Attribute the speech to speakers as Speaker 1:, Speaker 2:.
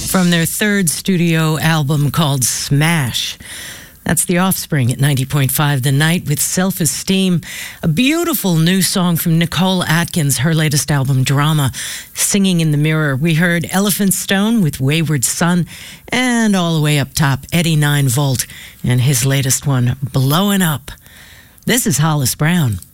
Speaker 1: from their third studio album called Smash. That's The Offspring at 90.5 The Night with Self-Esteem. A beautiful new song from Nicole Atkins, her latest album, Drama, Singing in the Mirror. We heard Elephant Stone with Wayward Son, and all the way up top, Eddie 9 Volt and his latest one, Blowing Up. This is Hollis Brown.